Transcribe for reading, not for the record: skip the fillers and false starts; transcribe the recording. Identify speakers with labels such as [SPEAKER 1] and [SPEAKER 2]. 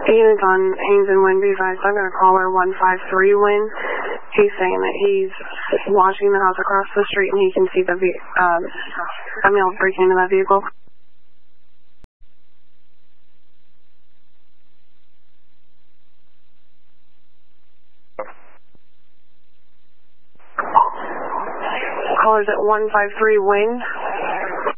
[SPEAKER 1] Units on Haynes and Winby 57 are caller 153 Win. He's saying that he's watching the house across the street and he can see the a male breaking into that vehicle. Callers at 153 Win.